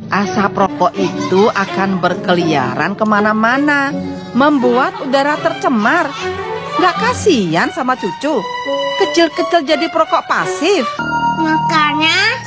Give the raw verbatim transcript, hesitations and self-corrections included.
Asap rokok itu akan berkeliaran kemana-mana, membuat udara tercemar. Gak kasihan sama cucu? Kecil-kecil jadi perokok pasif. Makanya